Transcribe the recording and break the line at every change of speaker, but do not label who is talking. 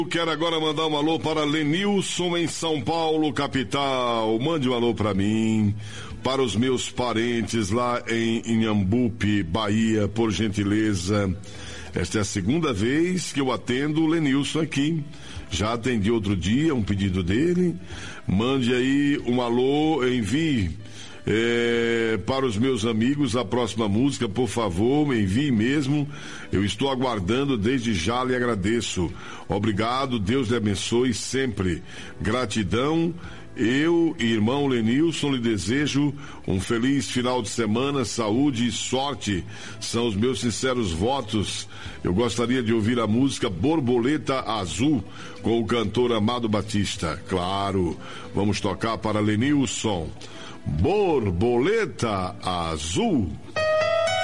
Eu quero agora mandar um alô para Lenilson em São Paulo, capital. Mande um alô para mim, para os meus parentes lá em Inhambupe, Bahia, por gentileza. Esta é a segunda vez que eu atendo o Lenilson aqui. Já atendi outro dia um pedido dele. Mande aí um alô, envie para os meus amigos a próxima música, por favor, me envie mesmo. Eu estou aguardando, desde já lhe agradeço. Obrigado, Deus lhe abençoe sempre. Gratidão. Eu e irmão Lenilson lhe desejo um feliz final de semana, saúde e sorte. São os meus sinceros votos. Eu gostaria de ouvir a música Borboleta Azul com o cantor Amado Batista. Claro, vamos tocar para Lenilson. Borboleta Azul.